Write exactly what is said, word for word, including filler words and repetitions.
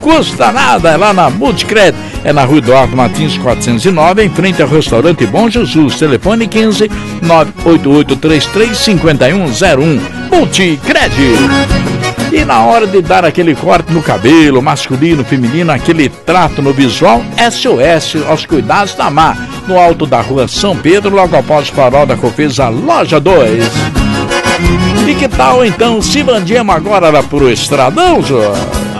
custa nada, é lá na Multicred, é na Rua Eduardo Martins quatrocentos e nove, em frente ao restaurante Bom Jesus, telefone quinze, nove oito oito três três cinco um zero um, Multicred. E na hora de dar aquele corte no cabelo, masculino, feminino, aquele trato no visual, S O S aos cuidados da Mar, no alto da Rua São Pedro, logo após o farol da Cofesa, loja dois. E que tal então se bandimos agora pro Estradão, Jô?